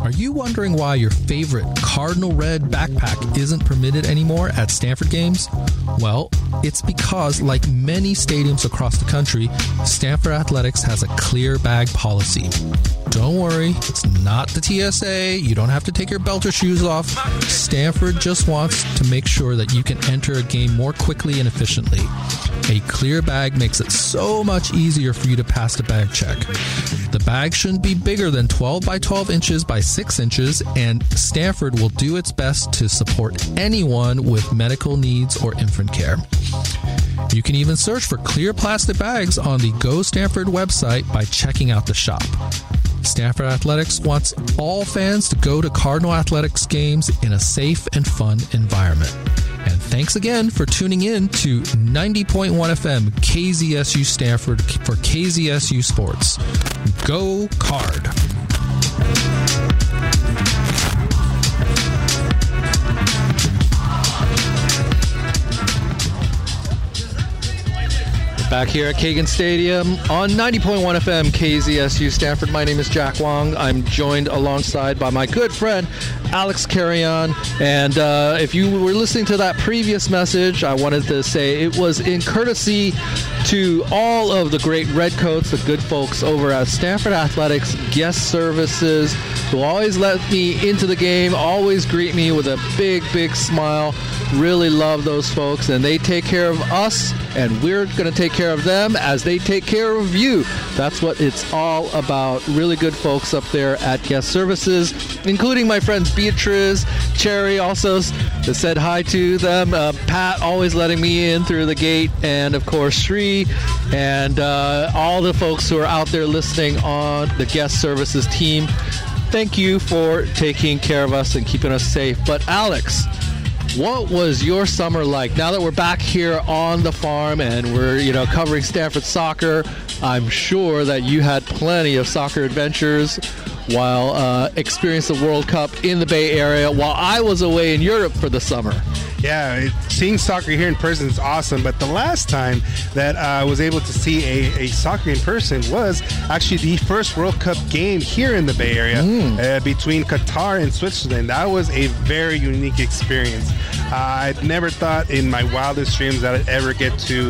Are you wondering why your favorite Cardinal Red backpack isn't permitted anymore at Stanford games? Well, it's because, like many stadiums across the country, Stanford Athletics has a clear bag policy. Don't worry, it's not the TSA. You don't have to take your belt or shoes off. Stanford just wants to make sure that you can enter a game more quickly and efficiently. A clear bag makes it so much easier for you to pass the bag check. The bag shouldn't be bigger than 12 by 12 inches by 6 inches, and Stanford will do its best to support anyone with medical needs or infant care. You can even search for clear plastic bags on the Go Stanford website by checking out the shop. Stanford Athletics wants all fans to go to Cardinal Athletics games in a safe and fun environment. And thanks again for tuning in to 90.1 FM KZSU Stanford for KZSU Sports. Go Card! Back here at Kagan Stadium on 90.1 FM KZSU Stanford. My name is Jack Wong. I'm joined alongside by my good friend Alex Carrion. And if you were listening to that previous message, I wanted to say it was in courtesy to all of the great Redcoats, the good folks over at Stanford Athletics Guest Services, who always let me into the game, always greet me with a big, big smile. Really love those folks, and they take care of us, and we're going to take care of them as they take care of you. That's what it's all about. Really good folks up there at Guest Services, including my friends Beatrice, Cherry, also said hi to them. Pat always letting me in through the gate, and of course Sri, and all the folks who are out there listening on the Guest Services team. Thank you for taking care of us and keeping us safe. But Alex, what was your summer like? Now that we're back here on the farm and we're, covering Stanford soccer, I'm sure that you had plenty of soccer adventures while experiencing the World Cup in the Bay Area while I was away in Europe for the summer. Yeah, seeing soccer here in person is awesome, but the last time that I was able to see a soccer in person was actually the first World Cup game here in the Bay Area between Qatar and Switzerland. That was a very unique experience. I'd never thought in my wildest dreams that I'd ever get to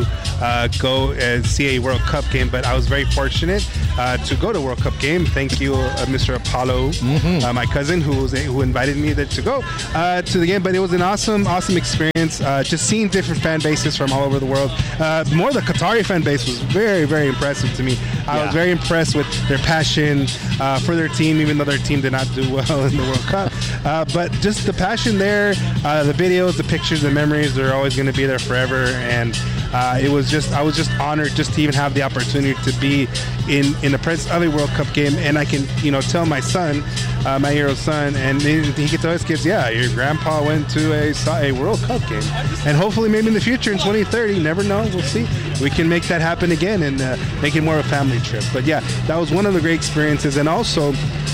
go and see a World Cup game, but I was very fortunate to go to a World Cup game. Thank you, Mr. Apollo, my cousin, who invited me to go to the game. But it was an awesome experience. Just seeing different fan bases from all over the world. More the Qatari fan base was very, very impressive to me. I was very impressed with their passion for their team, even though their team did not do well in the World Cup. But just the passion there, the videos, the pictures, the memories, they're always going to be there forever. And I was just honored just to even have the opportunity to be in the presence of a World Cup game, and I can tell my son, my hero son, and he can tell his kids, yeah, your grandpa went to a World Cup game, and hopefully maybe in the future in 2030, never know, we'll see, we can make that happen again and make it more of a family trip. But yeah, that was one of the great experiences. And also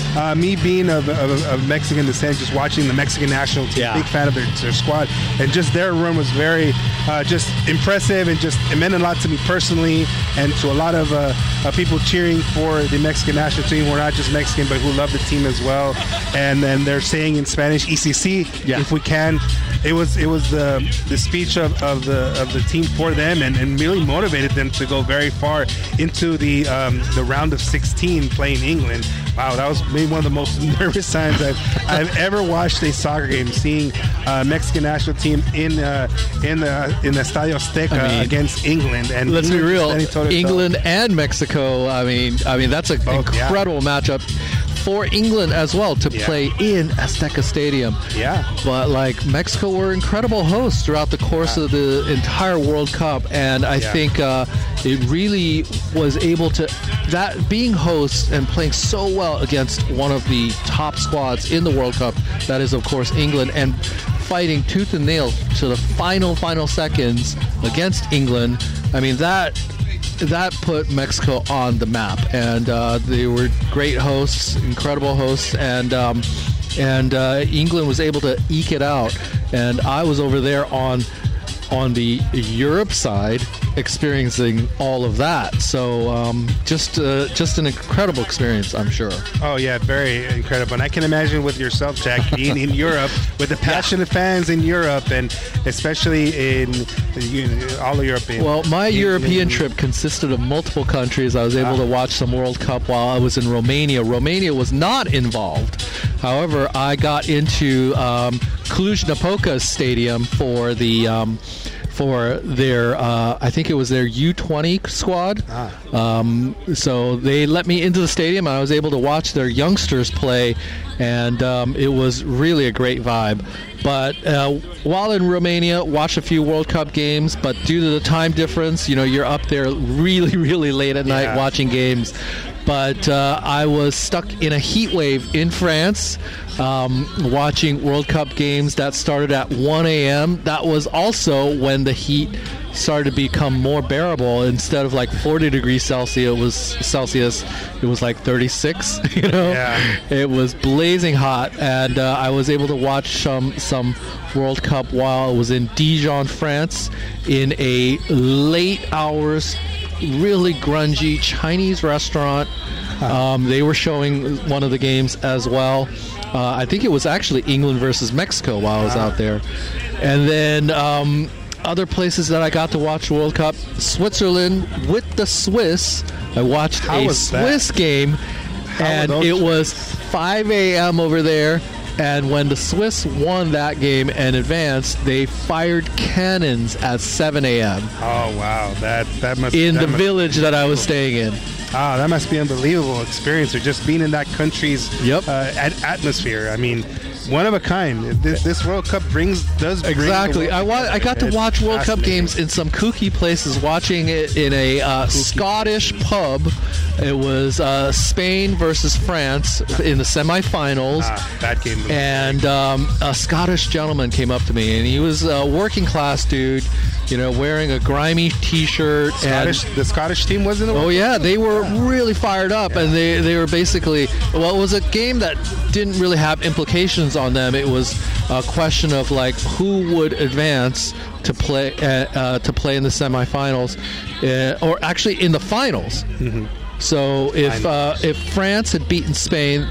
me being of Mexican descent, just watching the Mexican national team, big fan of their squad, and just their run was very just impressive, and just it meant a lot to me personally, and to a lot of people cheering for the Mexican national team who are not just Mexican but who love the team as well. And then they're saying in Spanish, ECC, if we can. It was the speech of the team for them, and really motivated them to go very far into the round of 16 playing England. Wow, that was maybe one of the most nervous times I've ever watched a soccer game. Seeing Mexican national team in the Estadio Azteca against England, and let's be real, England and Mexico. I mean that's an incredible matchup for England as well to play in Azteca Stadium. Yeah. But Mexico were incredible hosts throughout the course of the entire World Cup, and I think it really was able to, that being hosts and playing so well against one of the top squads in the World Cup, that is of course England, and fighting tooth and nail to the final seconds against England. I mean, that put Mexico on the map, and they were great hosts, incredible hosts, and England was able to eke it out. And I was over there on the Europe side, experiencing all of that. So just an incredible experience, I'm sure. Oh yeah, very incredible. And I can imagine with yourself, Jack, being in Europe with the passionate fans in Europe, and especially in all of Europe. Well, my European trip consisted of multiple countries. I was able to watch some World Cup while I was in Romania. Romania was not involved. However, I got into Cluj-Napoca Stadium for their I think it was their U20 squad. So they let me into the stadium, and I was able to watch their youngsters play, and it was really a great vibe. But while in Romania, watched a few World Cup games, but due to the time difference, you're up there really, really late at night watching games. But I was stuck in a heat wave in France, watching World Cup games that started at 1 a.m. That was also when the heat started to become more bearable. Instead of like 40 degrees Celsius, it was like 36. It was blazing hot, and I was able to watch some World Cup while I was in Dijon, France, in a late hours, really grungy Chinese restaurant. They were showing one of the games as well. I think it was actually England versus Mexico while I was out there. And then other places that I got to watch the World Cup, Switzerland with the Swiss. I watched Swiss game, and it was 5 a.m. over there. And when the Swiss won that game and advanced, they fired cannons at 7 a.m. Oh, wow. That must in the village that I was staying in. Ah, that must be an unbelievable experience, or just being in that country's atmosphere. I mean, one of a kind. This World Cup does bring exactly. I got to watch World Cup games in some kooky places. Watching it in a Scottish pub. It was Spain versus France in the semifinals. That game. And a Scottish gentleman came up to me, and he was a working class dude, wearing a grimy T-shirt. The Scottish team wasn't. Oh yeah, they were really fired up, and they were basically. Well, it was a game that didn't really have implications on them. It was a question of like who would advance to play in the semifinals, or actually in the finals. Mm-hmm. So if France had beaten Spain,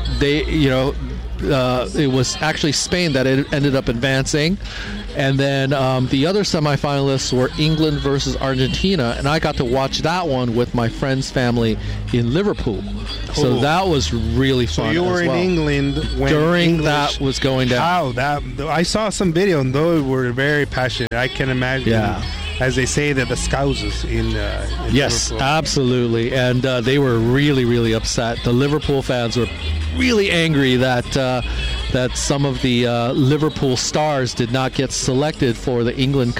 it was actually Spain that ended up advancing. And then the other semifinalists were England versus Argentina, and I got to watch that one with my friend's family in Liverpool. So that was really fun. So you were in England when during that was going down. I saw some video, and those were very passionate. I can imagine. Yeah. As they say, that the Scousers in yes, Liverpool. Absolutely, and they were really, really upset. The Liverpool fans were really angry that some of the Liverpool stars did not get selected for the England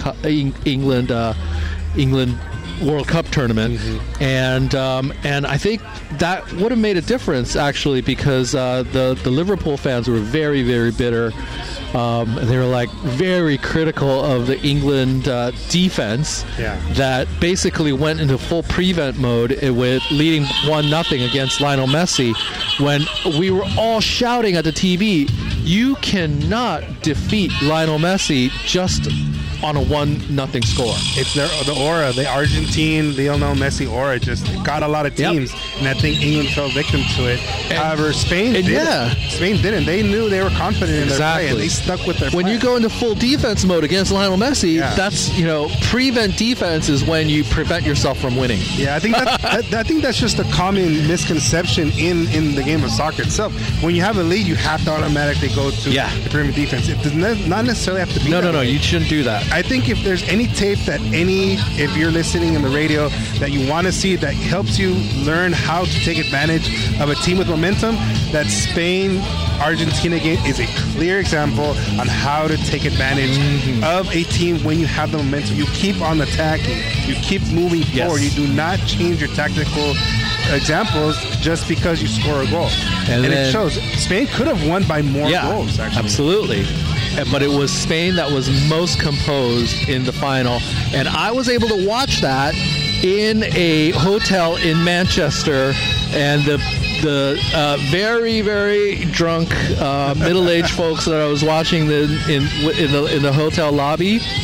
World Cup tournament, and I think that would have made a difference actually, because the Liverpool fans were very, very bitter. And they were like very critical of the England defense that basically went into full prevent mode with leading 1-0 against Lionel Messi, when we were all shouting at the TV, you cannot defeat Lionel Messi just on a 1-0 score. It's the aura, the Argentine Lionel Messi aura just got a lot of teams, and I think England fell victim to it. However, Spain didn't. Spain didn't. They knew they were confident in their play, and they stuck with their When plan. you go into full defense mode against Lionel Messi, that's, prevent defense is when you prevent yourself from winning. Yeah, I think that's just a common misconception in the game of soccer itself. When you have a lead, you have to automatically go to the prevent defense. It does not necessarily have to be No, you shouldn't do that. I think if there's any tape if you're listening in the radio that you want to see that helps you learn how to take advantage of a team with momentum, that Spain-Argentina game is a clear example on how to take advantage of a team when you have the momentum. You keep on attacking. You keep moving forward. You do not change your tactical examples just because you score a goal. And it shows. Spain could have won by more goals, actually. Absolutely. But it was Spain that was most composed in the final. And I was able to watch that in a hotel in Manchester. And the very, very drunk middle-aged folks that I was watching in the hotel lobby,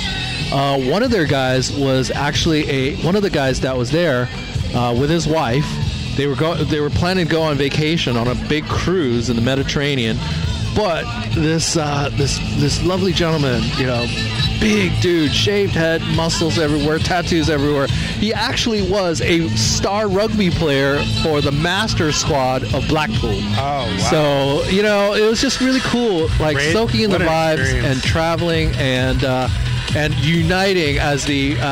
One of their guys was actually one of the guys that was there with his wife. They were planning to go on vacation on a big cruise in the Mediterranean, but this lovely gentleman, big dude, shaved head, muscles everywhere, tattoos everywhere. He actually was a star rugby player for the master squad of Blackpool. Oh, wow. So, it was just really cool, like soaking in the vibes and traveling and uniting as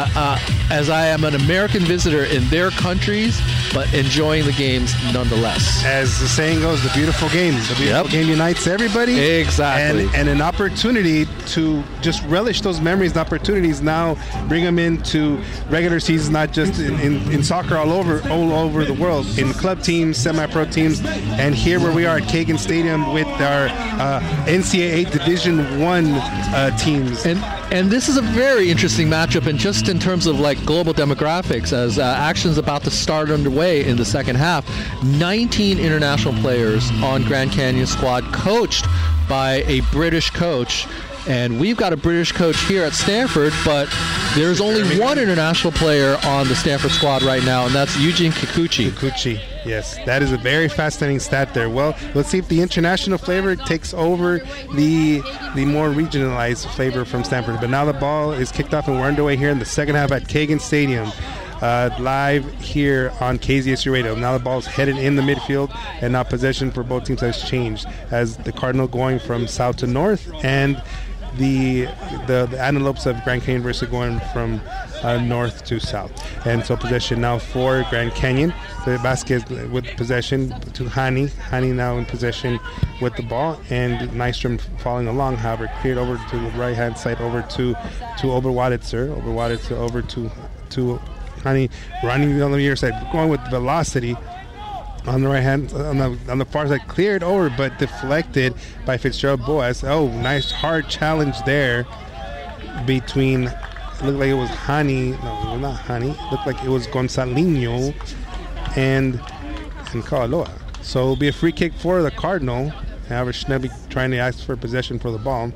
I am an American visitor in their countries, but enjoying the games nonetheless. As the saying goes, the beautiful game. The beautiful game unites everybody. Exactly. And an opportunity to just relish those memories and opportunities now, bring them into regular seasons, not just in soccer all over the world, in club teams, semi-pro teams, and here where we are at Kagan Stadium with our NCAA Division I teams. And this is a very interesting matchup, and just in terms of like global demographics, as action's about to start underway in the second half, 19 international players on Grand Canyon squad, coached by a British coach. And we've got a British coach here at Stanford, but there's only one international player on the Stanford squad right now, and that's Eugene Kikuchi. Kikuchi, yes. That is a very fascinating stat there. Well, let's see if the international flavor takes over the more regionalized flavor from Stanford. But now the ball is kicked off, and we're underway here in the second half at Kagan Stadium. Live here on KZSU Radio. Now the ball's headed in the midfield, and now possession for both teams has changed as the Cardinal going from south to north, and the Antelopes of Grand Canyon University going from north to south. And so possession now for Grand Canyon. The Vasquez with possession to Hani. Hani now in possession with the ball, and Nystrom following along, however, cleared over to the right-hand side, over to Oberwaditzer. Oberwaditzer over to Hani, running on the near side, going with velocity. On the right hand, on the far side, cleared over, but deflected by Fitzgerald Boas. Oh, nice hard challenge there between. Looked like it was Hani. No, it was not Hani. Looked like it was Gonzalino and Kaaloa. So it'll be a free kick for the Cardinal. However, Schnebly trying to ask for possession for the ball.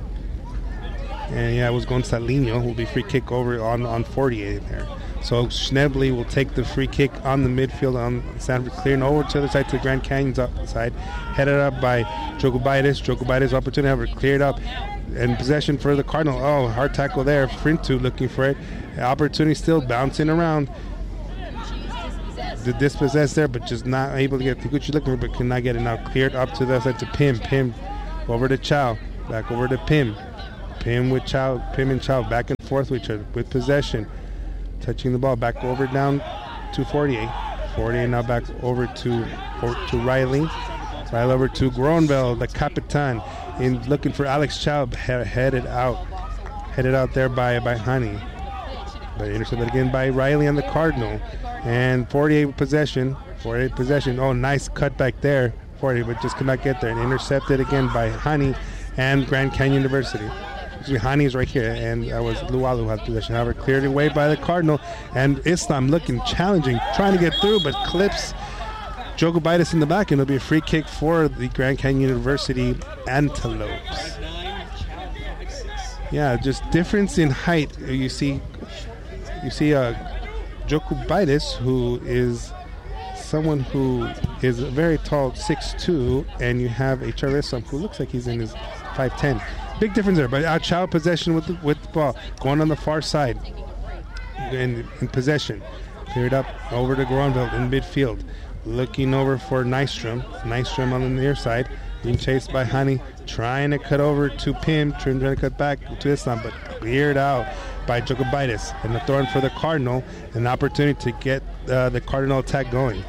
And yeah, it was Gonzalino who will be free kick over on 48 there. So Schnebly will take the free kick on the midfield on Stanford, clearing over to the other side to the Grand Canyon's side, headed up by Jokubaitis. Jokubaitis opportunity, however, cleared up, and possession for the Cardinal. Oh, hard tackle there. Frintu looking for it. Opportunity still bouncing around. The dispossessed there, but just not able to get Kikuchi looking for it, but cannot get it now. Cleared up to the other side to Pim. Pim over to Chow. Back over to Pim. Pim with Chow. Pim and Chow back and forth with each other with possession. Touching the ball back over down to 48. 48 now back over to Riley. Riley over to Gronville, the Capitan, in looking for Alex Chow, headed out there by Hani. But intercepted again by Riley on the Cardinal. And 48 possession. Oh, nice cut back there. 40, but just could not get there. And intercepted again by Hani and Grand Canyon University. Hani is right here, and that was Lualu who had possession. However, cleared away by the Cardinal, and Islam looking challenging, trying to get through, but clips Jokubaitis in the back, and it'll be a free kick for the Grand Canyon University Antelopes. Yeah, just difference in height. You see Jokubaitis, who is someone who is a very tall, 6'2", and you have a Charlie Islam who looks like he's in his 5'10". Big difference there, but Chow possession with the ball, going on the far side in possession. Cleared up over to Gronville in midfield, looking over for Nystrom. Nystrom on the near side, being chased by Hani, trying to cut over to Pim, trying to cut back to Islam, but cleared out by Jokubaitis. And the throw in for the Cardinal, an opportunity to get the Cardinal attack going.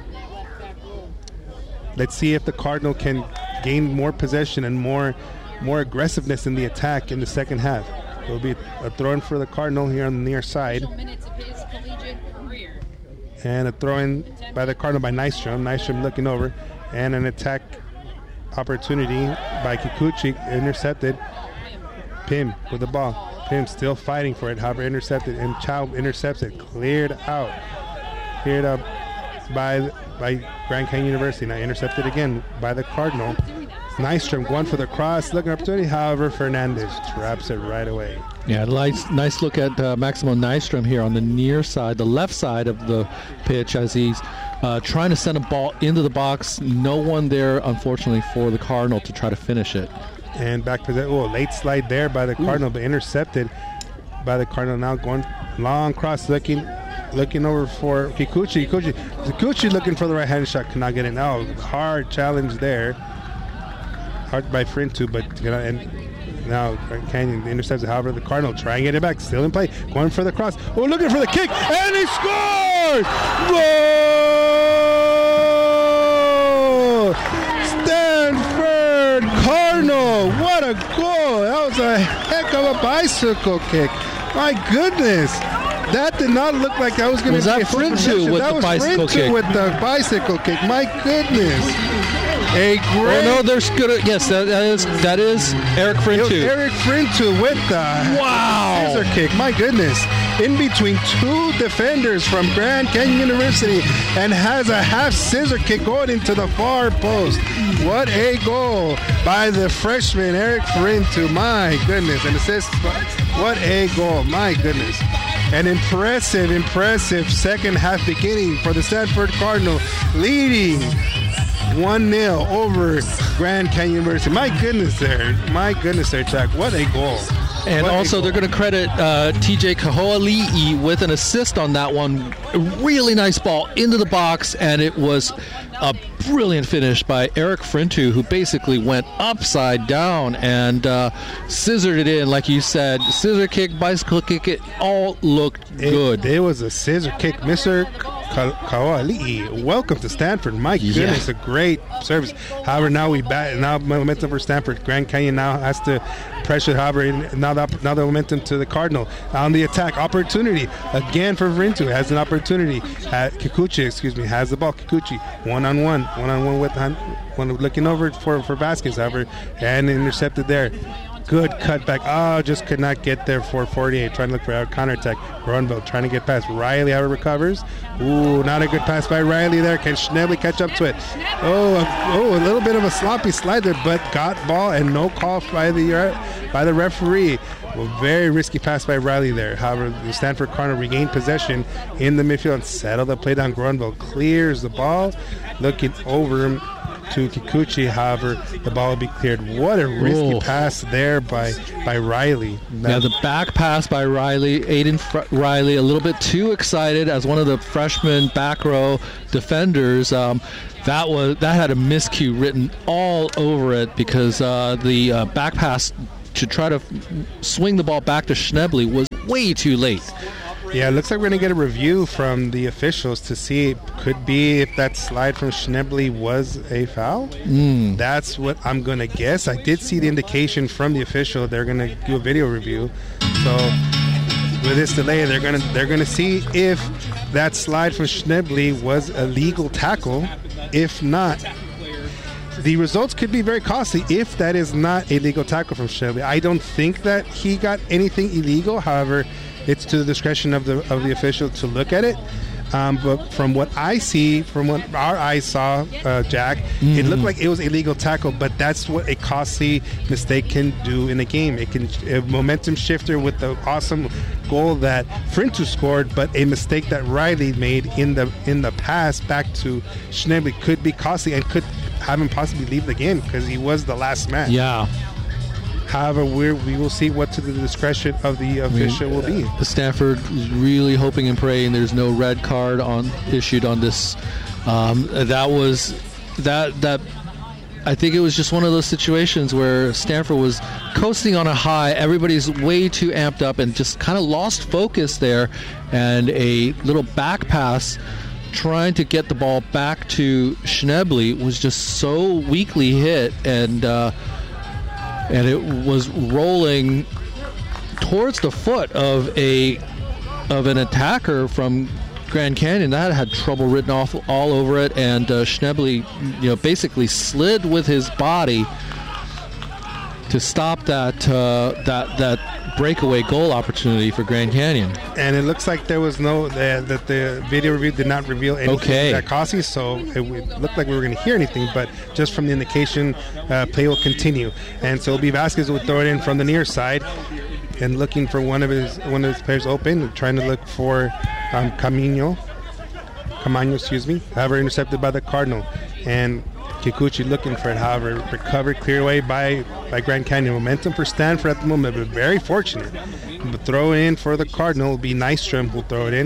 Let's see if the Cardinal can gain more possession and more aggressiveness in the attack in the second half. It will be a throw-in for the Cardinal here on the near side. And a throw-in by the Cardinal by Nystrom. Nystrom looking over. And an attack opportunity by Kikuchi, intercepted. Pim with the ball. Pim still fighting for it, however intercepted. And Chow intercepts it. Cleared out. Cleared up by Grand Canyon University. Now intercepted again by the Cardinal. Nystrom going for the cross, looking opportunity. However, Fernandez traps it right away. Yeah, nice look at Maximo Nystrom here on the near side, the left side of the pitch as he's trying to send a ball into the box. No one there, unfortunately, for the Cardinal to try to finish it. And back to the late slide there by the Cardinal, but intercepted by the Cardinal. Now going long cross, looking over for Kikuchi. Kikuchi looking for the right-handed shot, cannot get it. Now hard challenge there. Hard by Frintu, but and now Canyon intercepts it. However, the Cardinal trying to get it back, still in play, going for the cross. Looking for the kick, and he scored! Goal! Stanford Cardinal! What a goal! That was a heck of a bicycle kick. My goodness! That did not look like that was going to be. Was that Frintu with the bicycle kick? With the bicycle kick. My goodness! A great. Oh no, there's good. Yes, that is Eric Frintu. Eric Frintu with the scissor kick. My goodness! In between two defenders from Grand Canyon University, and has a half scissor kick going into the far post. What a goal by the freshman Eric Frintu. My goodness! An assist. What a goal! My goodness! An impressive second half beginning for the Stanford Cardinal, leading 1-0 over Grand Canyon University. My goodness there, Jack. What a goal. And also, they're going to credit TJ Kaho'ali'i with an assist on that one. A really nice ball into the box, and it was a brilliant finish by Eric Frintu, who basically went upside down and scissored it in, like you said. Scissor kick, bicycle kick, it all looked good. It was a scissor kick. Mr. Kaho'ali'i, welcome to Stanford. My goodness, a great service. However, now momentum for Stanford. Grand Canyon now has to pressure. However, now the momentum to the Cardinal on the attack. Opportunity again for Frintu. Has an opportunity. Kikuchi, has the ball. Kikuchi one-on-one with one looking over for Vasquez. However, and intercepted there. Good cutback. Just could not get there for 48. Trying to look for a counterattack. Grunville trying to get past. Riley, however, recovers. Not a good pass by Riley there. Can Schnebly catch up to it? A little bit of a sloppy slide there, but got ball and no call by the referee. Very risky pass by Riley there. However, the Stanford Cardinal regained possession in the midfield and settled the play down. Grunville clears the ball, looking over him to Kikuchi. However, the ball will be cleared. What a risky pass there by Riley. The back pass by Riley. Aiden Riley a little bit too excited as one of the freshman back row defenders. That had a miscue written all over it because the back pass to try to swing the ball back to Schnebly was way too late. Yeah, it looks like we're going to get a review from the officials to see could be if that slide from Schnebly was a foul. That's what I'm going to guess. I did see the indication from the official. They're going to do a video review. So with this delay, they're going to see if that slide from Schnebly was a legal tackle. If not, the results could be very costly if that is not a legal tackle from Schnebly. I don't think that he got anything illegal. However, it's to the discretion of the official to look at it. But from what I see, from what our eyes saw, Jack, it looked like it was a legal tackle, but that's what a costly mistake can do in a game. It can a momentum shifter with the awesome goal that Frintu scored, but a mistake that Riley made in the pass back to Schnebly could be costly and could have him possibly leave the game because he was the last man. Yeah. However, we will see what to the discretion of the official will be. Stanford is really hoping and praying there's no red card issued on this. That I think it was just one of those situations where Stanford was coasting on a high. Everybody's way too amped up and just kind of lost focus there. And a little back pass trying to get the ball back to Schnebly was just so weakly hit, and it was rolling towards the foot of an attacker from Grand Canyon that had trouble written off all over it, and Schnebly, basically slid with his body to stop that breakaway goal opportunity for Grand Canyon. And it looks like there was that the video review did not reveal anything that Cossi, so it looked like we were going to hear anything, but just from the indication, play will continue. And so it'll be Vasquez who will throw it in from the near side and looking for one of his players open, trying to look for Camaño, however, intercepted by the Cardinal. And Kikuchi looking for it, however, recovered, clear away by Grand Canyon. Momentum for Stanford at the moment, but very fortunate. The throw in for the Cardinal will be Nystrom who'll throw it in.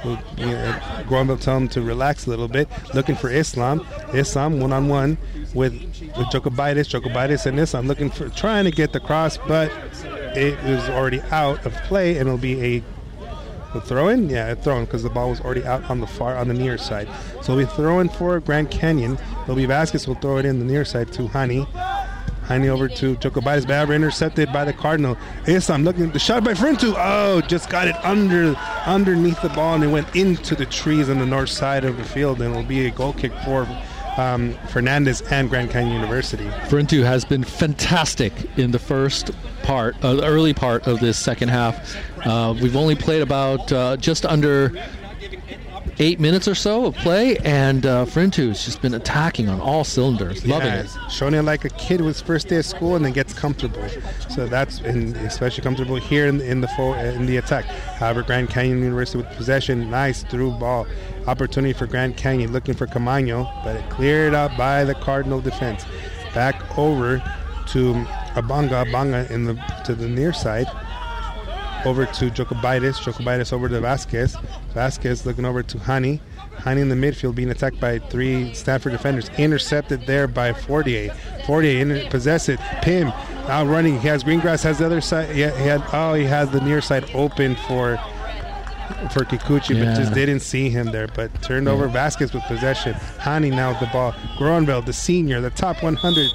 Groen will tell him to relax a little bit. Looking for Islam. Islam one-on-one with Jokubaitis and Islam looking for trying to get the cross, but it was already out of play, and it'll be a throw-in? Yeah, a throw-in because the ball was already out on the near side. So we'll be throwing for Grand Canyon. It'll be Vasquez will throw it in the near side to Hani. Hani over to Jokubaitis, but intercepted by the Cardinal. Islam looking at the shot by Frintu. Oh, just got it underneath the ball, and it went into the trees on the north side of the field, and it'll be a goal kick for Fernandez and Grand Canyon University. Frintu has been fantastic in the first part, the early part of this second half. We've only played about just under 8 minutes or so of play, and Frintu has just been attacking on all cylinders. Loving it. Showing it like a kid with his first day of school and then gets comfortable. So that's especially comfortable here in the attack. However, Grand Canyon University with possession, nice through ball. Opportunity for Grand Canyon looking for Camaño, but it cleared up by the Cardinal defense. Back over to Abanga to the near side. Over to Jokubaitis over to Vasquez looking over to Hani in the midfield being attacked by 3 Stanford defenders, intercepted there by Fortier possess it. Pim out running, he has Greengrass, has the other side. He has the near side open for Kikuchi, but just didn't see him there, but turned over. Vasquez with possession. Hani now with the ball. Groenveld, the senior, the top 100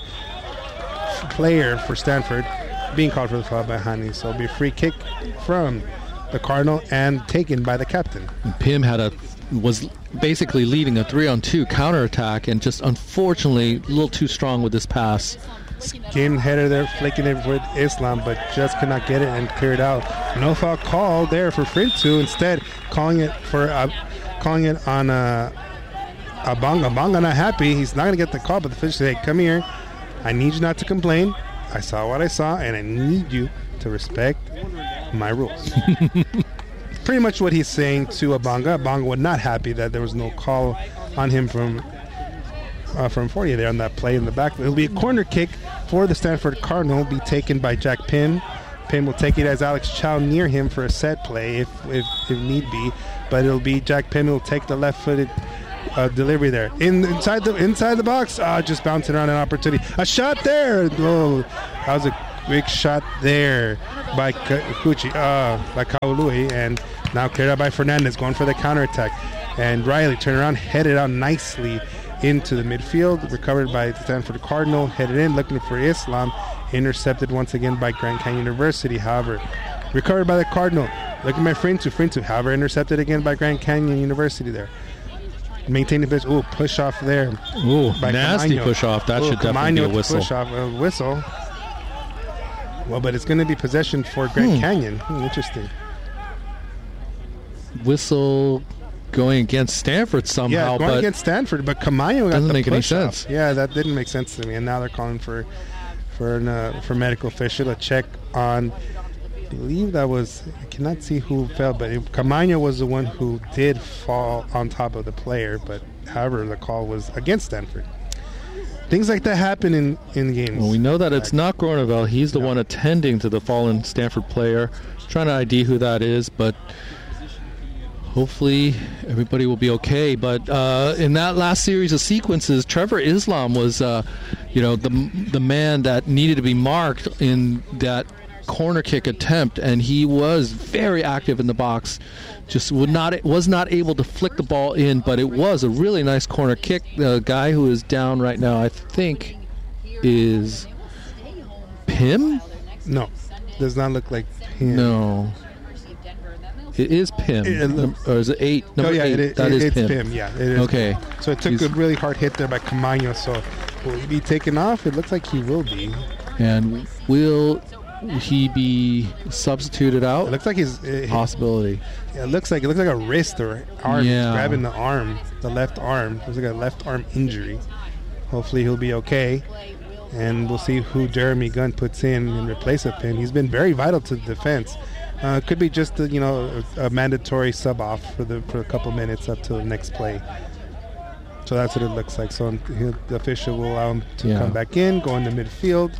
player for Stanford, being called for the foul by Hani. So it'll be a free kick from the Cardinal and taken by the captain. Pim was basically leading a 3-on-2 counterattack and just unfortunately a little too strong with this pass. Skin header there, flicking it with Islam, but just could not get it and clear it out. No foul call there for Frintu. Instead, calling it on Abanga. Abanga not happy. He's not going to get the call, but the official said, "Hey, come here. I need you not to complain. I saw what I saw, and I need you to respect my rules." Pretty much what he's saying to Abanga. Abanga was not happy that there was no call on him from Fortier there on that play in the back. It'll be a corner kick for the Stanford Cardinal, be taken by Jack Pim. Pim will take it as Alex Chow near him for a set play if need be, but it'll be Jack Pim who will take the left-footed delivery there. Inside the box, just bouncing around an opportunity. A shot there. Oh, that was a big shot there by Kikuchi, by Kaului, and now cleared out by Fernandez, going for the counterattack. And Riley turned around, headed out nicely into the midfield, recovered by the Stanford Cardinal, headed in, looking for Islam, intercepted once again by Grand Canyon University, however. Recovered by the Cardinal, looking by Frintu, however, intercepted again by Grand Canyon University there. Maintaining this, push off there. By nasty Camaño. Push off, that should definitely be a whistle. Push off, a whistle. Well, but it's going to be possession for Grand Canyon. Interesting. Whistle going against Stanford somehow. Yeah, going against Stanford, but Camaño doesn't make any sense. Yeah, that didn't make sense to me. And now they're calling for medical official to check on. I believe that was, I cannot see who fell, but Camaño was the one who did fall on top of the player. But however, the call was against Stanford. Things like that happen in games. Well, we know that it's not Groeneveld. He's the one attending to the fallen Stanford player, trying to ID who that is, but hopefully everybody will be okay. But in that last series of sequences, Trevor Islam was, the man that needed to be marked in that corner kick attempt, and he was very active in the box. Just was not able to flick the ball in, but it was a really nice corner kick. The guy who is down right now, I think, is Pim? No, does not look like Pim. No. It is Pim. Or is it 8? Number 8. It's Pim. Yeah, it is. Okay. So it took a really hard hit there by Camaño. So will he be taken off? It looks like he will be. And we'll he be substituted out? It looks like his possibility. It looks like a wrist or arm. Yeah. He's grabbing the arm, the left arm. Looks like a left arm injury. Hopefully he'll be okay. And we'll see who Jeremy Gunn puts in replace of him. He's been very vital to the defense. Could be just a mandatory sub off for a couple minutes up till the next play. So that's what it looks like. So the official will allow him to come back in, go into midfield.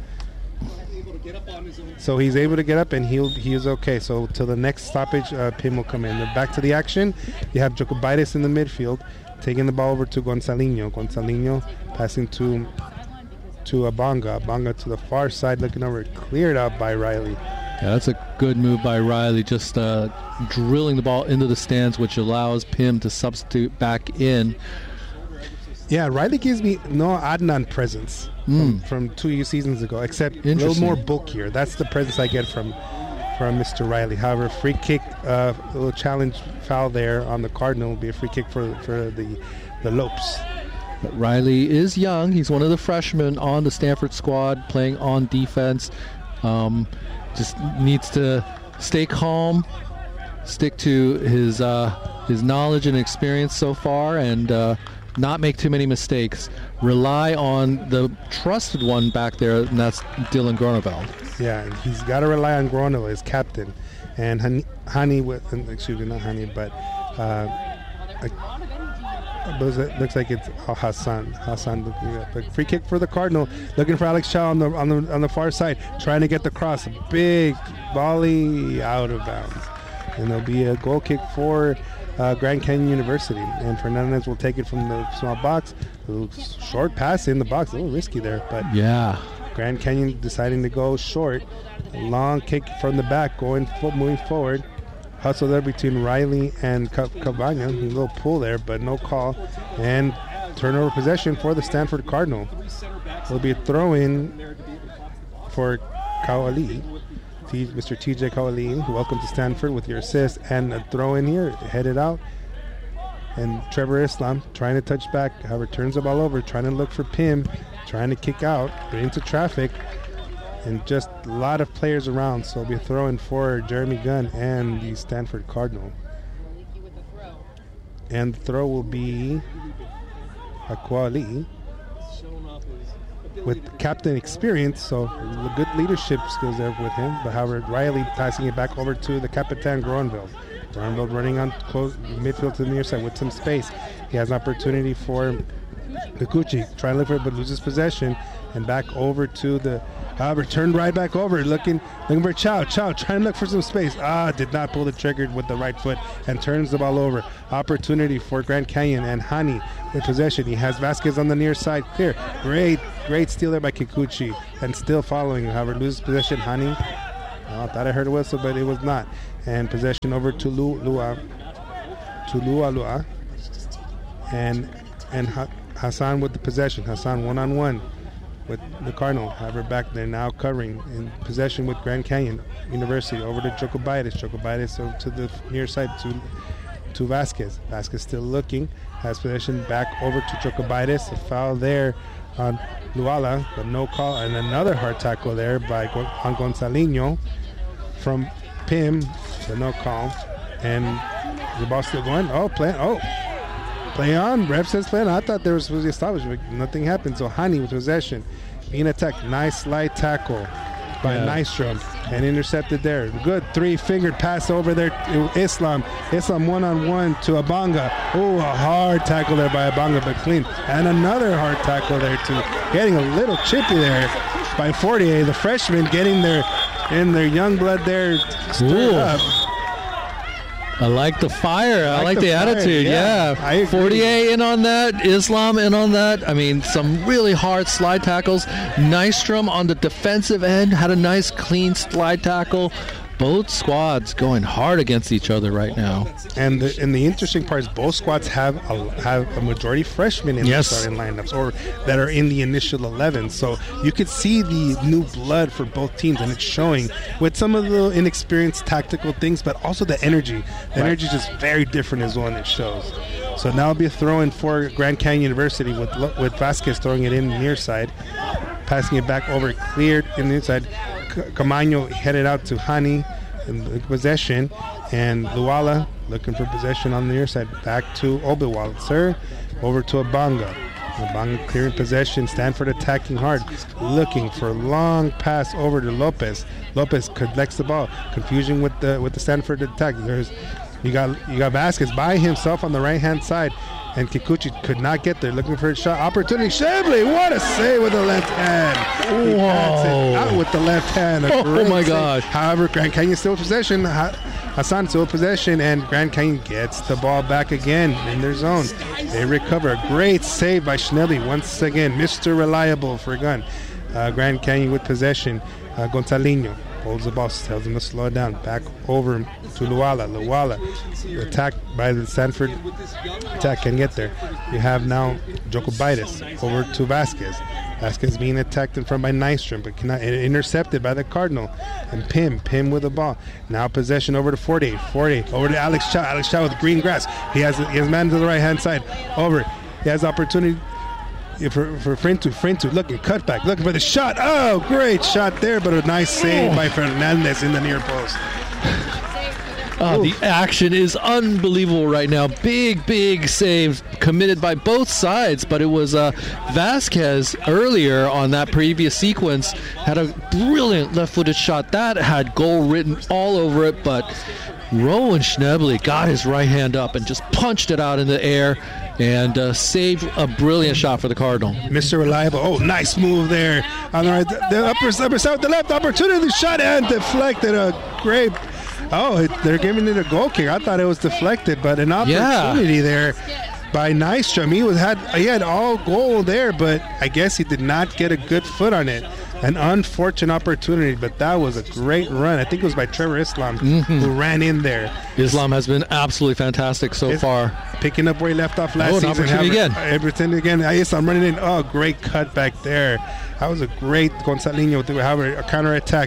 So he's able to get up and he is okay. So till the next stoppage, Pim will come in. Then back to the action. You have Jokubaitis in the midfield, taking the ball over to Gonçalinho. Gonçalinho passing to Abanga. Abanga to the far side, looking over, cleared out by Riley. Yeah, that's a good move by Riley, just drilling the ball into the stands, which allows Pim to substitute back in. Yeah, Riley gives me no Adnan presence from 2 seasons ago, except a little more bulkier. That's the presence I get from Mr. Riley. However, free kick, a little challenge foul there on the Cardinal will be a free kick for the Lopes. But Riley is young. He's one of the freshmen on the Stanford squad playing on defense. Just needs to stay calm, stick to his knowledge and experience so far, and not make too many mistakes. Rely on the trusted one back there, and that's Dylan Groeneveld. Yeah, he's got to rely on Groeneveld as captain. And Hani, not Hani, but it looks like it's Hassan. Hassan looking up. But free kick for the Cardinal, looking for Alex Chow on the far side, trying to get the cross. A big volley out of bounds. And there'll be a goal kick for Grand Canyon University, and Fernandez will take it from the small box. A little short pass in the box, a little risky there, but yeah, Grand Canyon deciding to go short. A long kick from the back, moving forward. Hustle there between Riley and Cabana. A little pull there, but no call. And turnover possession for the Stanford Cardinal. Will be a throw-in for Kauali. Mr. TJ Kauali, welcome to Stanford with your assist, and a throw in here, headed out. And Trevor Islam trying to touch back, however, turns the ball over, trying to look for Pim, trying to kick out, but into traffic, and just a lot of players around. So it'll be a throw in for Jeremy Gunn and the Stanford Cardinal. And the throw will be Kauali, with captain experience, so good leadership skills there with him. But however, Riley passing it back over to the Capitan Groeneveld. Groeneveld running on close midfield to the near side with some space. He has an opportunity for Kikuchi, trying to look for it, but loses possession. And back over to the turned right back over, looking for Chow, trying to look for some space. Did not pull the trigger with the right foot and turns the ball over. Opportunity for Grand Canyon, and Hani with possession. He has Vasquez on the near side. Clear. Great steal there by Kikuchi, and still following. However, loses possession. Hani. I thought I heard a whistle, but it was not. And possession over to Lua. And Hassan with the possession. Hassan one-on-one with the Cardinal. However, back there now covering in possession with Grand Canyon University. Over to Jokubaitis. Jokubaitis over to the near side to Vasquez. Vasquez still looking. Has possession back over to Jokubaitis. A foul there on Luala, but no call. And another hard tackle there on Gonçalinho from Pim, but no call. And the ball still going. Play on. Ref says play on. I thought there was supposed to be a stoppage, but nothing happened. So Hani with possession, being attacked. Nice slide tackle by Nystrom, and intercepted there. Good three-fingered pass over there to Islam. Islam one-on-one to Abanga. A hard tackle there by Abanga, but clean. And another hard tackle there too. Getting a little chippy there by Fortier, the freshman, getting their young blood there stirred up. I like the fire. I like the attitude. Yeah. Fortier in on that. Islam in on that. I mean, some really hard slide tackles. Nystrom on the defensive end had a nice clean slide tackle. Both squads going hard against each other right now. And the interesting part is both squads have a majority freshmen in the starting lineups, or that are in the initial 11. So you could see the new blood for both teams, and it's showing with some of the inexperienced tactical things, but also the energy. The energy is just very different as well, and it shows. So now it'll be a throw-in for Grand Canyon University with Vasquez throwing it in the near side, passing it back over, cleared in the inside. Camaño headed out to Hani in possession, and Luala looking for possession on the near side. Back to Oberwalzer, over to Abanga. Abanga clearing possession. Stanford attacking hard, looking for a long pass over to Lopez. Lopez collects the ball. Confusion with the Stanford attack. You got Vasquez by himself on the right hand side, and Kikuchi could not get there. Looking for a shot opportunity. Shibley, what a save with the left hand! Whoa! Out with the left hand. Oh my gosh! However, Grand Canyon still in possession. Hassan still in possession, and Grand Canyon gets the ball back again in their zone. They recover. A great save by Schnelly once again. Mr. Reliable for Gun. Grand Canyon with possession. Gonzalino holds the ball, tells him to slow it down. Back over to Luala. Luala attacked by the Stanford attack, can get there. You have now Jokubaitis over to Vasquez. Vasquez being attacked in front by Nystrom, but cannot, intercepted by the Cardinal. And Pim with the ball. Now possession over to Forte over to Alex Chow. Alex Chow with green grass. He has man to the right hand side. Over. He has opportunity for Frentu looking cutback, looking for the shot. Oh, great shot there, but a nice save by Fernandez in the near post. The action is unbelievable right now. Big save committed by both sides, but it was Vasquez earlier on that previous sequence had a brilliant left-footed shot that had goal written all over it, but Rowan Schnebly got his right hand up and just punched it out in the air and saved a brilliant shot for the Cardinal. Mr. Reliable. Oh, nice move there. On the right, the upper side, the left opportunity shot and deflected. A great. Oh, they're giving it a goal kick. I thought it was deflected, but an opportunity there by Nystrom. He had all goal there, but I guess he did not get a good foot on it. An unfortunate opportunity, but that was a great run. I think it was by Trevor Islam who ran in there. Islam has been absolutely fantastic so far. Picking up where he left off last season. Everything again. Islam running in. Oh, great cut back there. That was a great Gonzalino. However, a counterattack.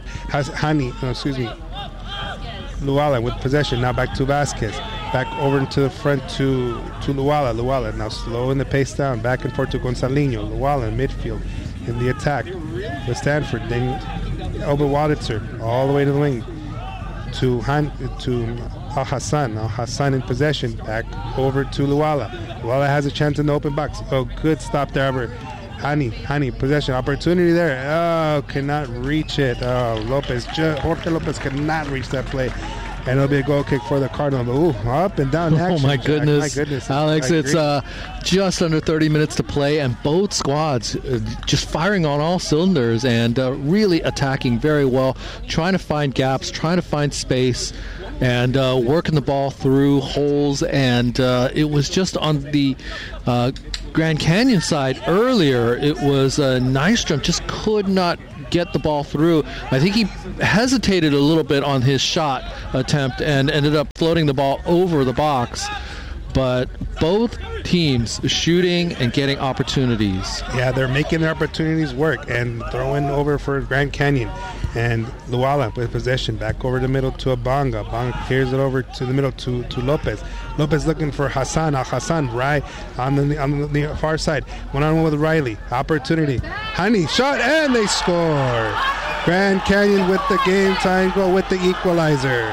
Luala with possession. Now back to Vasquez. Back over into the front to Luala. Luala now slowing the pace down. Back and forth to Gonzalino. Luala in midfield in the attack with Stanford. Then Oberwalzer all the way to the wing to Al Hassan. Al Hassan in possession. Back over to Luala. Luala has a chance in the open box. Oh, good stop there. However, Hani, possession opportunity there. Oh, cannot reach it. Oh, Jorge Lopez cannot reach that play. And it'll be a goal kick for the Cardinal. But, up and down action. Oh, my goodness. Alex, it's just under 30 minutes to play, and both squads just firing on all cylinders and really attacking very well, trying to find gaps, trying to find space, and working the ball through holes. And it was just on the Grand Canyon side earlier, it was Nystrom just could not get the ball through. I think he hesitated a little bit on his shot attempt and ended up floating the ball over the box. But both teams shooting and getting opportunities. Yeah, they're making their opportunities work and throwing over for Grand Canyon. And Luala with possession back over the middle to Abanga. Abanga clears it over to the middle to Lopez. Lopez looking for Hassan. Hassan right on the far side. One-on-one with Riley. Opportunity. Hani shot and they score. Grand Canyon with the game-tying goal with the equalizer.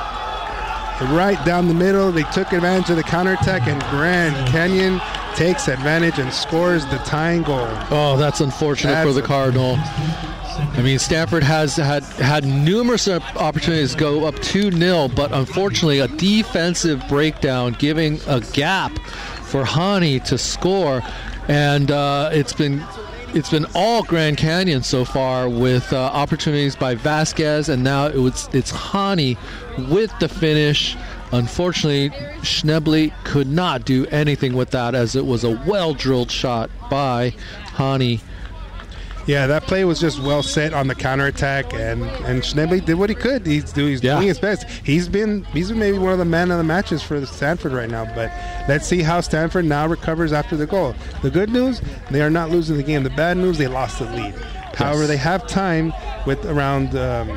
Right down the middle, they took advantage of the counterattack, and Grand Canyon takes advantage and scores the tying goal. Oh, that's unfortunate for the Cardinal. I mean, Stanford has had numerous opportunities to go up 2-0, but unfortunately a defensive breakdown giving a gap for Hani to score, and it's been all Grand Canyon so far with opportunities by Vasquez, and now it's Hani with the finish. Unfortunately, Schnebly could not do anything with that, as it was a well-drilled shot by Hani. Yeah, that play was just well set on the counterattack, and Schnebly did what he could. He's doing his best. He's been maybe one of the man of the matches for Stanford right now, but let's see how Stanford now recovers after the goal. The good news, they are not losing the game. The bad news, they lost the lead. Yes. However, they have time with around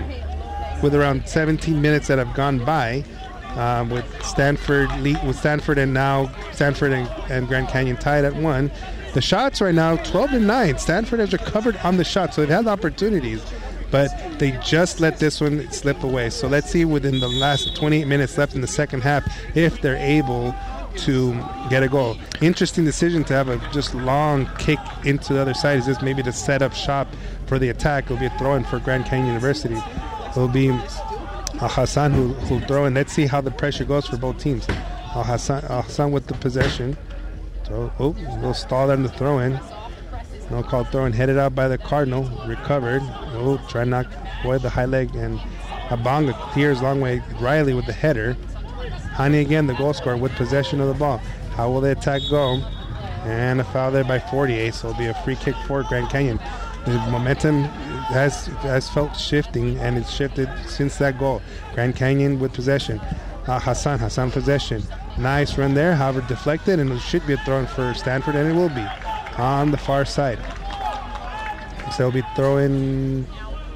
17 minutes that have gone by. With Stanford and now Stanford and Grand Canyon tied at 1. The shots right now 12-9. Stanford has recovered on the shots, so they've had opportunities, but they just let this one slip away. So let's see within the last 28 minutes left in the second half if they're able to get a goal. Interesting decision to have a just long kick into the other side. Is this maybe to set up shop for the attack? It'll be a throw-in for Grand Canyon University. It'll be Hassan who'll throw in. Let's see how the pressure goes for both teams. Hassan with the possession. We'll stall them to throw in. No call throw in. Headed out by the Cardinal. Recovered. Try to knock away the high leg. And Abanga clears long way. Riley with the header. Hani again, the goal scorer, with possession of the ball. How will the attack go? And a foul there by 48, so it'll be a free kick for Grand Canyon. The momentum has felt shifting, and it's shifted since that goal. Grand Canyon with possession. Hassan possession. Nice run there, however deflected, and it should be a throw-in for Stanford, and it will be on the far side. So it'll be throw-in,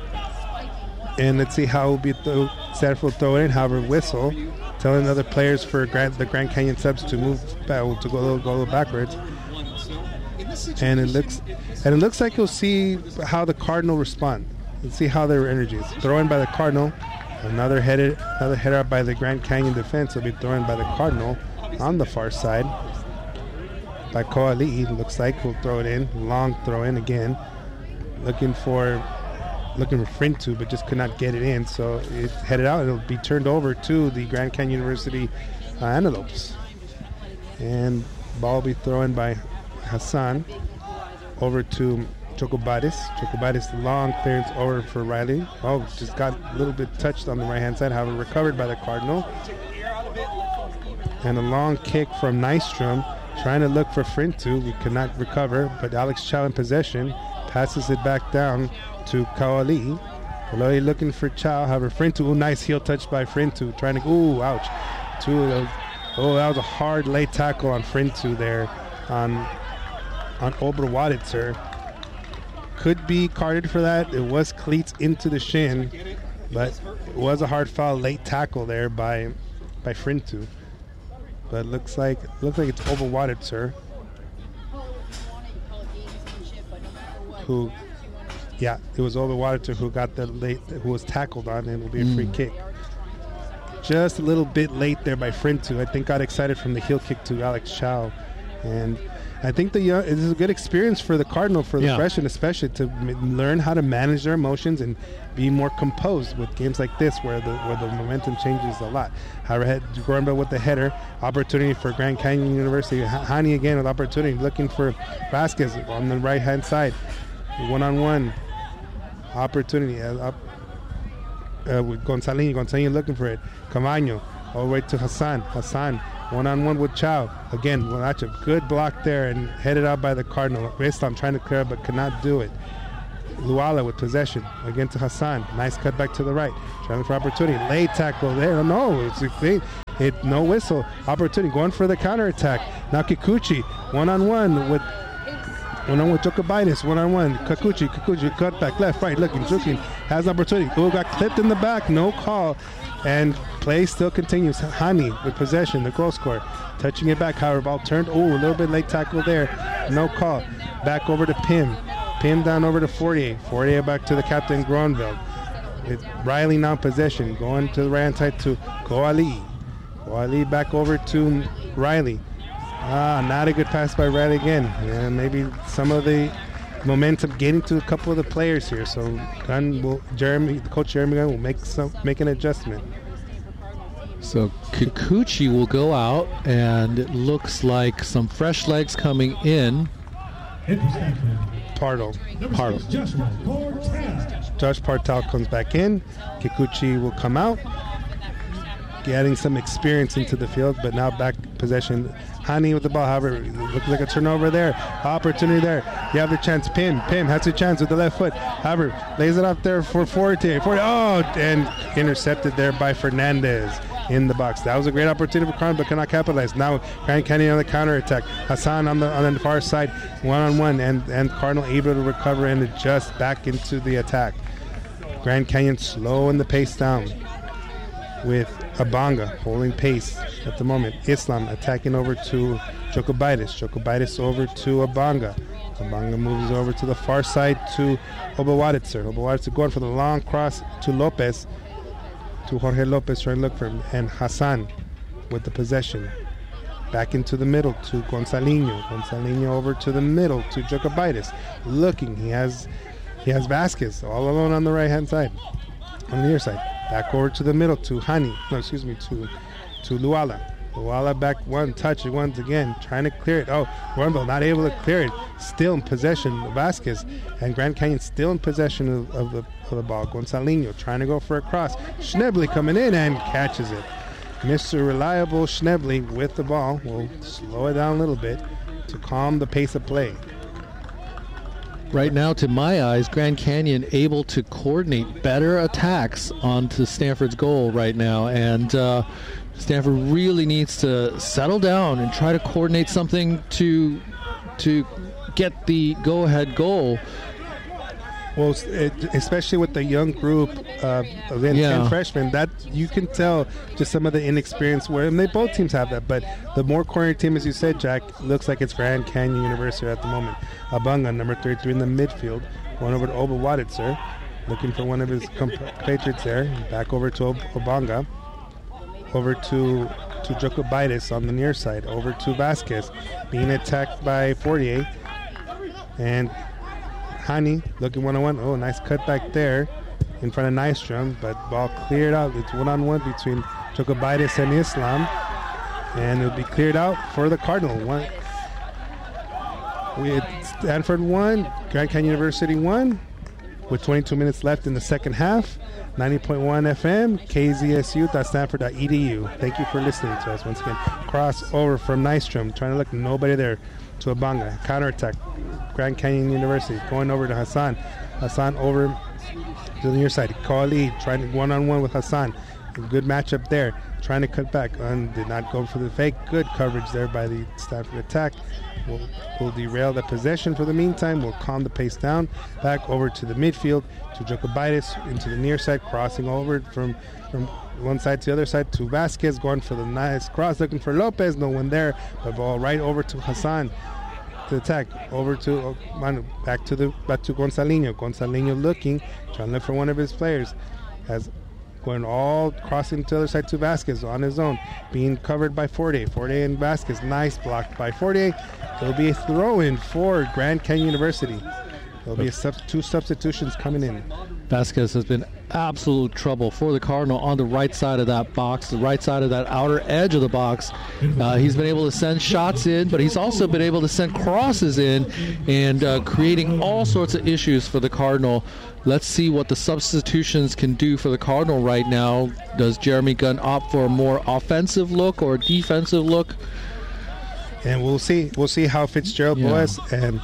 and let's see how it'll be Stanford will throw it in, however whistle, telling other players for the Grand Canyon subs to move back, to go a little backwards. And it looks like you'll see how the Cardinal respond. Let's see how their energy is. Throw in by the Cardinal. Another header up by the Grand Canyon defense will be thrown by the Cardinal on the far side. By Koali'i, looks like we'll throw it in. Long throw in again. Looking for Frintu, but just could not get it in. So it's headed out. It'll be turned over to the Grand Canyon University Antelopes. And ball will be thrown by Hassan over to Chocobadis. Chocobadis, long clearance over for Riley. Just got a little bit touched on the right-hand side, however recovered by the Cardinal. And a long kick from Nystrom, trying to look for Frintu. We could not recover, but Alex Chow in possession, passes it back down to Koali'i. Koali'i looking for Chow, however Frintu, nice heel touch by Frintu, trying to, ouch. That was a hard late tackle on Frintu there on Oberwaditzer. Could be carded for that. It was cleats into the shin, but it was a hard foul, late tackle there by Frintu. But looks like it's Oberwaditzer who, it was Oberwaditzer who was tackled on, and it will be a free kick. Just a little bit late there by Frintu. I think got excited from the heel kick to Alex Chow, and I think it is a good experience for the Cardinal, for the freshmen especially, to learn how to manage their emotions and be more composed with games like this where the momentum changes a lot. However, Gornbell with the header, opportunity for Grand Canyon University. Hani again with opportunity, looking for Vasquez on the right-hand side. One-on-one opportunity with Gonzalez looking for it. Camaño all the way to Hassan. One-on-one with Chow. Again, a good block there and headed out by the Cardinal. Islam trying to clear but could not do it. Luala with possession. Again to Hassan. Nice cut back to the right. Trying for opportunity. Late tackle there. No whistle. Opportunity. Going for the counterattack. Now Kikuchi. One-on-one with Chocobaitis, one-on-one. Kikuchi, cut back, left, right, looking, juking, has an opportunity. Got clipped in the back, no call, and play still continues. Hani with possession, the goal scorer, touching it back, however, ball turned. A little bit late tackle there, no call. Back over to Pim down over to 48 back to the captain, Gronveld. Riley now possession, going to the right-hand side to Koali'i back over to Riley. Not a good pass by Riley again. Yeah, maybe some of the momentum getting to a couple of the players here. So Coach Jeremy Gunn will make an adjustment. So Kikuchi will go out, and it looks like some fresh legs coming in. Pardo. Josh Partal comes back in. Kikuchi will come out, getting some experience into the field, but now back possession. Hani with the ball, however, looks like a turnover there. Opportunity there. You have the chance. Pim has a chance with the left foot. However, lays it up there for 40. And intercepted there by Fernandez in the box. That was a great opportunity for Cardinal, but cannot capitalize. Now Grand Canyon on the counterattack. Hassan on the far side, one-on-one, and Cardinal able to recover and adjust back into the attack. Grand Canyon slowing the pace down with Abanga holding pace at the moment. Islam attacking over to Chocobaitis over to Abanga. Obanga moves over to the far side to Obawaditzer. Obawaditzer going for the long cross to Lopez. To Jorge Lopez trying to look for him. And Hassan with the possession. Back into the middle to Gonzalino. Gonzalino over to the middle to Jokubaitis. Looking. He has Vasquez all alone on the right-hand side. On the near side. Back over to the middle to to Luala. Luala back one touch once again, trying to clear it. Oh, Rumble not able to clear it. Still in possession of Vasquez. And Grand Canyon still in possession of the ball. Gonzalino trying to go for a cross. Schnebly coming in and catches it. Mr. Reliable Schnebly with the ball. We'll slow it down a little bit to calm the pace of play. Right now, to my eyes, Grand Canyon able to coordinate better attacks onto Stanford's goal right now. And Stanford really needs to settle down and try to coordinate something to get the go-ahead goal. Well, especially with the young group of 10 freshmen, that you can tell just some of the inexperience and both teams have that, but the more coordinated team, as you said, Jack, looks like it's Grand Canyon University at the moment. Abanga, number 33 in the midfield, going over to Obawaditzer, looking for one of his compatriots there. Back over to Obanga, over to Jokubaitis on the near side, over to Vasquez, being attacked by Fortier, and Hani looking one-on-one. Oh, nice cut back there in front of Nystrom, but ball cleared out. It's one-on-one between Jokubaitis and Islam, and it'll be cleared out for the Cardinal. Stanford 1, Grand Canyon University 1, with 22 minutes left in the second half. 90.1 FM, kzsu.stanford.edu. Thank you for listening to us once again. Cross over from Nystrom, trying to look, nobody there, to Abanga. Counterattack. Grand Canyon University going over to Hassan. Hassan over to the near side. Kali trying to one-on-one with Hassan. Good matchup there. Trying to cut back. Did not go for the fake. Good coverage there by the Stanford attack. We'll derail the possession for the meantime. We'll calm the pace down. Back over to the midfield to Jokubaitis into the near side. Crossing over from one side to the other side to Vasquez. Going for the nice cross. Looking for Lopez. No one there. But ball right over to Hassan. To attack over to back to Gonzalino. Gonzalino looking, trying to look for one of his players, as going all crossing to the other side to Vasquez on his own, being covered by Fortier. Fortier and Vasquez, nice block by Fortier. There'll be a throw-in for Grand Canyon University. There'll be two substitutions coming in. Vasquez has been absolute trouble for the Cardinal on the right side of that box, the right side of that outer edge of the box. He's been able to send shots in, but he's also been able to send crosses in and creating all sorts of issues for the Cardinal. Let's see what the substitutions can do for the Cardinal right now. Does Jeremy Gunn opt for a more offensive look or a defensive look? And we'll see. We'll see how Fitzgerald Boas and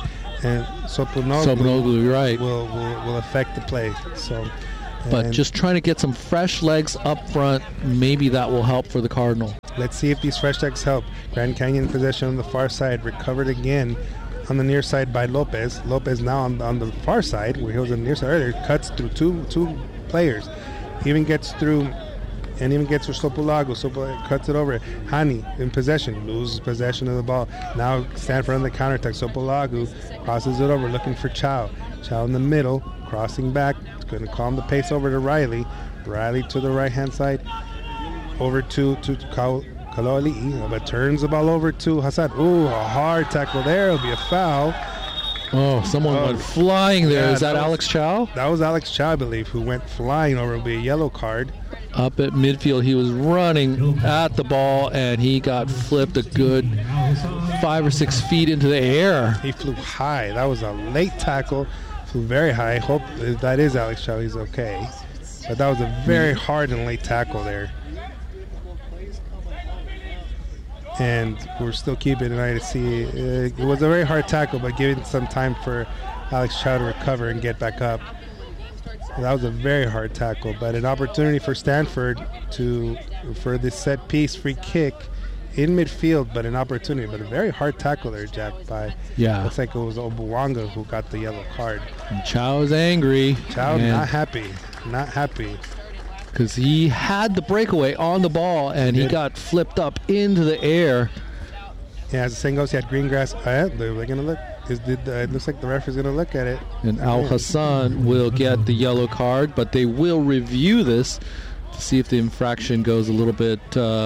Soponoglu, right, will affect the play. But just trying to get some fresh legs up front, maybe that will help for the Cardinal. Let's see if these fresh legs help. Grand Canyon possession on the far side, recovered again on the near side by Lopez. Lopez now on the far side, where he was on the near side earlier, cuts through two players. Even gets through Sopolago. Sopolago cuts it over. Hani in possession, loses possession of the ball. Now Stanford on the counterattack. Sopolago crosses it over, looking for Chow. Chow in the middle, crossing back. It's going to calm the pace over to Riley. Riley to the right-hand side. Over to Kaloali'i, but turns the ball over to Hassan. Ooh, a hard tackle there. It'll be a foul. Oh, someone went flying there. Is that Alex Chow? That was Alex Chow, I believe, who went flying over. It'll be a yellow card. Up at midfield, he was running at the ball, and he got flipped a good 5 or 6 feet into the air. He flew high. That was a late tackle. Flew very high. I hope that is Alex Chow. He's okay. But that was a very hard and late tackle there. And we're still keeping an eye to see. It was a very hard tackle, but giving some time for Alex Chow to recover and get back up. That was a very hard tackle, but an opportunity for Stanford for this set piece free kick in midfield, but an opportunity. But a very hard tackle there, Jack, looks like it was Obuwanga who got the yellow card. And Chow is angry. Chow not happy. Because he had the breakaway on the ball, and he got flipped up into the air. Yeah, as the saying goes, he had green grass. They're going to look. It looks like the referee's going to look at it. And Al Hassan will get the yellow card, but they will review this to see if the infraction goes a little bit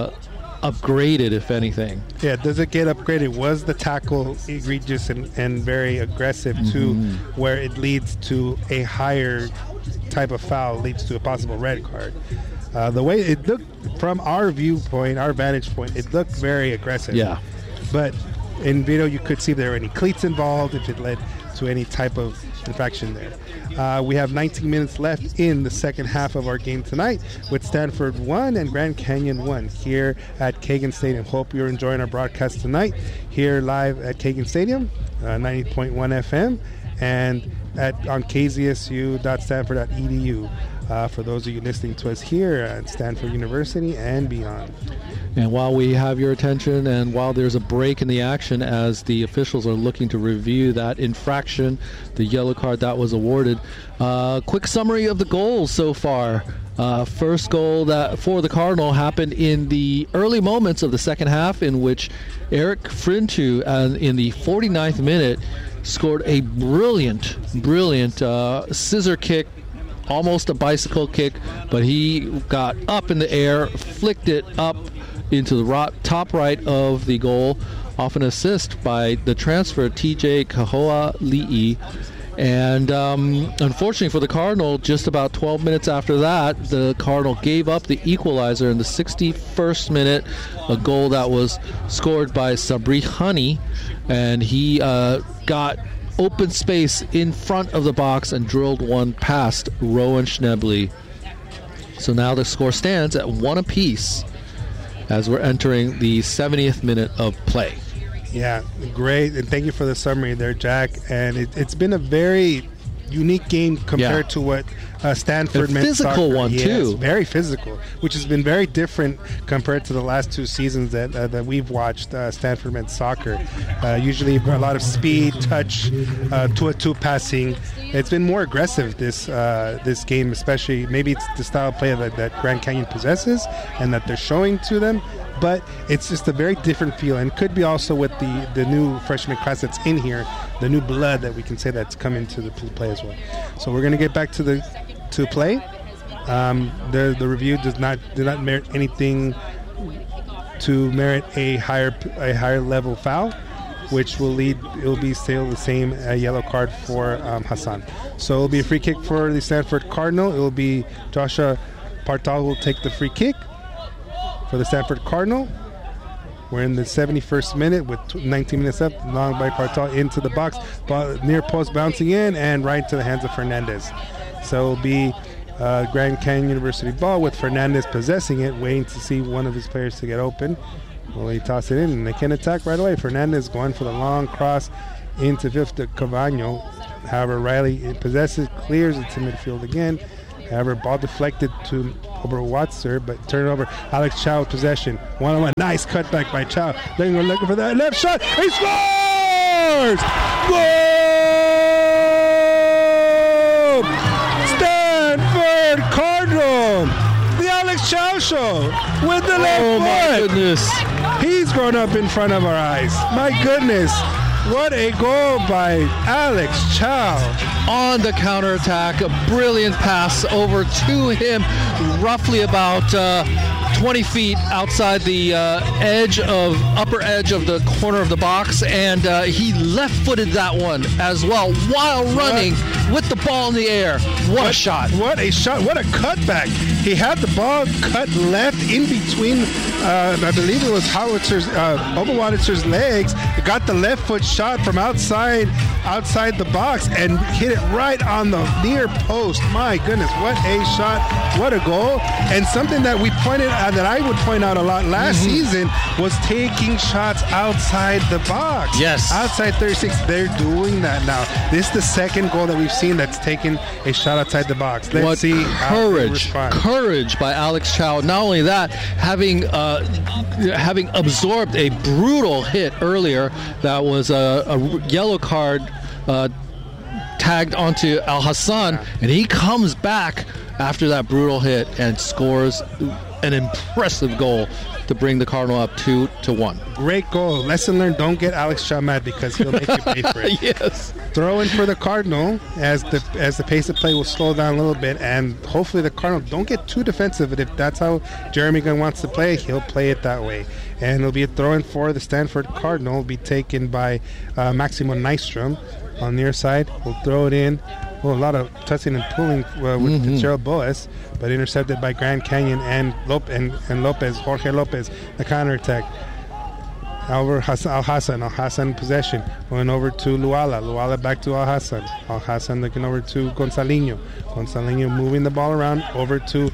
upgraded, if anything. Yeah, does it get upgraded? Was the tackle egregious and very aggressive to where it leads to a higher type of foul, leads to a possible red card? The way it looked from our viewpoint, our vantage point, it looked very aggressive. Yeah. But in video, you could see if there were any cleats involved, if it led to any type of infraction there. We have 19 minutes left in the second half of our game tonight with Stanford 1 and Grand Canyon 1 here at Kagan Stadium. Hope you're enjoying our broadcast tonight here live at Kagan Stadium, 90.1 FM, and on kzsu.stanford.edu. For those of you listening to us here at Stanford University and beyond. And while we have your attention and while there's a break in the action as the officials are looking to review that infraction, the yellow card that was awarded, quick summary of the goals so far. First goal that for the Cardinal happened in the early moments of the second half, in which Eric Frintu in the 49th minute scored a brilliant scissor kick, almost a bicycle kick, but he got up in the air, flicked it up into the top right of the goal off an assist by the transfer TJ Kahoa Li'i. And unfortunately for the Cardinal, just about 12 minutes after that, the Cardinal gave up the equalizer in the 61st minute, a goal that was scored by Sabri Hani, and he got open space in front of the box and drilled one past Rowan Schnebley. So now the score stands at 1 apiece as we're entering the 70th minute of play. Yeah, great. And thank you for the summary there, Jack. And it's been a very unique game compared to what Stanford men's soccer. Physical one, too. Very physical, which has been very different compared to the last two seasons that we've watched Stanford men's soccer. Usually a lot of speed, touch, 2-2 passing. It's been more aggressive this game, especially. Maybe it's the style of play that Grand Canyon possesses and that they're showing to them. But it's just a very different feel, and could be also with the new freshman class that's in here, the new blood that we can say that's come into the play as well. So we're going to get back to play. The review did not merit anything to merit a higher level foul, which will lead. It will be still the same yellow card for Hassan. So it will be a free kick for the Stanford Cardinal. It will be Joshua Partal who will take the free kick for the Stanford Cardinal. We're in the 71st minute with 19 minutes left. Long by Partal into the box. Near post bouncing in and right into the hands of Fernandez. So it'll be Grand Canyon University ball with Fernandez possessing it, waiting to see one of his players to get open. Well, he toss it in and they can attack right away. Fernandez going for the long cross into fifth to Cavagno. However, Riley possesses, clears it to midfield again. However, ball deflected to over Watser, but turn it over. Alex Chow possession. One-on-one. Nice cutback by Chow. Looking for that left shot. He scores! Goal! Stanford Cardinal. The Alex Chow show with the left foot. Oh, my goodness. He's grown up in front of our eyes. My goodness. What a goal by Alex Chow. On the counterattack, a brilliant pass over to him, roughly about 20 feet outside the upper edge of the corner of the box, and he left-footed that one as well while running with the ball in the air. What a shot. What a shot. What a cutback. He had the ball cut left in between, I believe it was Oberwanitzer's legs. He got the left foot shot from outside the box and hit it right on the near post. My goodness, what a shot. What a goal. And something that we pointed out, that I would point out a lot last season, was taking shots outside the box. Yes. Outside 36. They're doing that now. This is the second goal that we've seen that's taken a shot outside the box. Let's see how they respond. Courage by Alex Chow. Not only that, having absorbed a brutal hit earlier, that was a yellow card tagged onto Al Hassan, and he comes back after that brutal hit and scores an impressive goal to bring the Cardinal up 2-1. Great goal. Lesson learned, don't get Alex Chow mad because he'll make you pay for it. Yes. Throw in for the Cardinal as the pace of play will slow down a little bit, and hopefully the Cardinal don't get too defensive. And if that's how Jeremy Gunn wants to play, he'll play it that way. And it'll be a throw-in for the Stanford Cardinal. Will be taken by Maximo Nystrom on the near side. We'll throw it in. Well, a lot of touching and pulling with Fitzgerald Boas, but intercepted by Grand Canyon and Lopez, Jorge Lopez, the counterattack. Al-Hassan possession. Going over to Luala back to Al-Hassan. Al-Hassan looking over to Gonzalino moving the ball around over to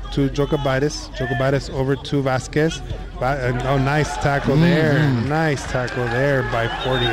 Jokubaitis over to Vasquez. Nice tackle there. Nice tackle there by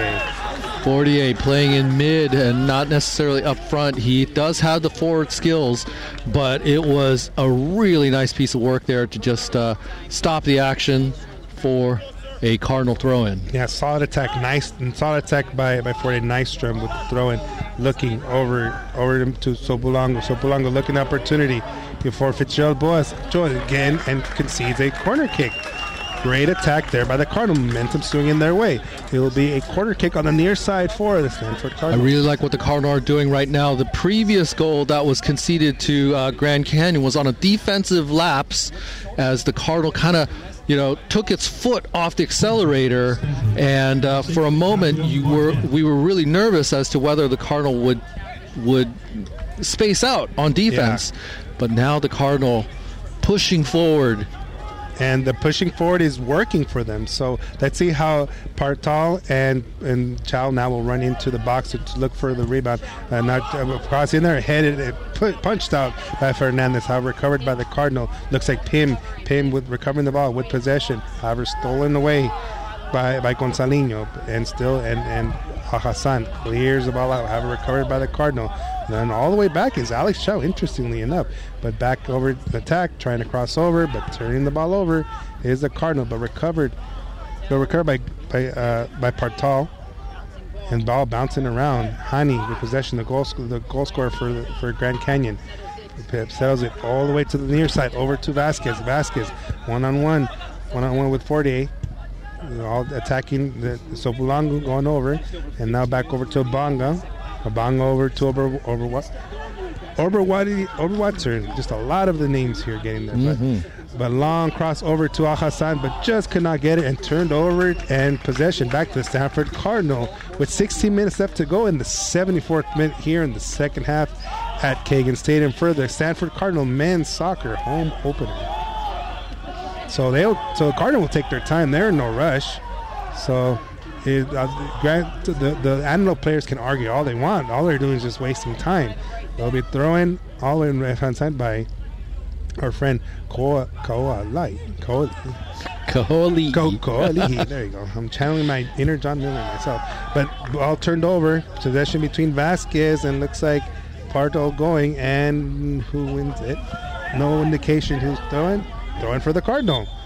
48 playing in mid and not necessarily up front. He does have the forward skills, but it was a really nice piece of work there to just stop the action for a Cardinal throw-in. Yeah, solid attack. Solid attack by 48 Nystrom with the throw-in, looking over to Sopulango. Sopulango looking opportunity before Fitzgerald Boas joins again and concedes a corner kick. Great attack there by the Cardinal. Momentum swinging their way. It will be a corner kick on the near side for the Stanford Cardinals. I really like what the Cardinals are doing right now. The previous goal that was conceded to Grand Canyon was on a defensive lapse as the Cardinal kind of took its foot off the accelerator, and for a moment we were really nervous as to whether the Cardinal would space out on defense. Yeah. But now the Cardinal pushing forward. And the pushing forward is working for them. So let's see how Partal and Chow now will run into the box to look for the rebound. Cross in there, headed, punched out by Fernandez. However, recovered by the Cardinal. Looks like Pim with recovering the ball with possession. However, stolen away by Gonzalino. And Hassan clears the ball out. However, recovered by the Cardinal. Then all the way back is Alex Chow, interestingly enough. But back over the attack, trying to cross over, but turning the ball over is the Cardinal. But recovered by Partal. And ball bouncing around. Hani with possession, the goal scorer for Grand Canyon. Pip settles it all the way to the near side, over to Vasquez. Vasquez, one-on-one with 48. All attacking the Sopulango going over. And now back over to Abanga. Abanga over to Oberwatzer. Just a lot of the names here getting there. But long cross over to Al-Hassan, but just could not get it and turned over and possession back to the Stanford Cardinal with 16 minutes left to go in the 74th minute here in the second half at Kagan Stadium for the Stanford Cardinal men's soccer home opener. So the Cardinal will take their time. They're in no rush. So the Antelope players can argue all they want. All they're doing is just wasting time. They'll be throwing all in right-hand side by our friend Koali. There you go. I'm channeling my inner John Miller myself. But ball turned over. Possession between Vasquez and looks like Parto going. And who wins it? No indication who's throwing. Throwing for the Cardinal.